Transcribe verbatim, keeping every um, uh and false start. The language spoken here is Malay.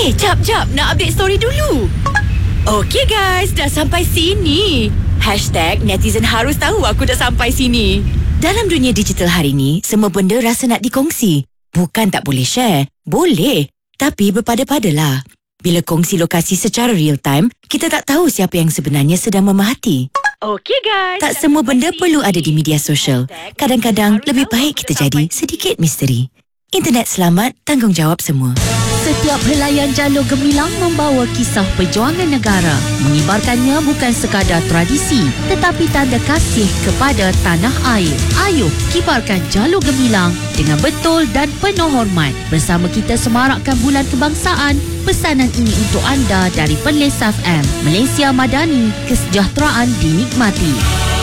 Eh, jap, jap. Nak update story dulu. Okey guys, dah sampai sini. Hashtag netizen harus tahu aku dah sampai sini. Dalam dunia digital hari ni, semua benda rasa nak dikongsi. Bukan tak boleh share. Boleh. Tapi berpada-padalah. Bila kongsi lokasi secara real time, kita tak tahu siapa yang sebenarnya sedang memerhati. Okey guys. Tak semua benda perlu ada di media sosial. Kadang-kadang lebih baik kita jadi sedikit misteri. Internet selamat, tanggungjawab semua. Setiap helaian jalur gemilang membawa kisah perjuangan negara. Mengibarkannya bukan sekadar tradisi, tetapi tanda kasih kepada tanah air. Ayuh, kibarkan jalur gemilang dengan betul dan penuh hormat. Bersama kita semarakkan bulan kebangsaan. Pesanan ini untuk anda dari Perlis F M. Malaysia Madani, kesejahteraan dinikmati.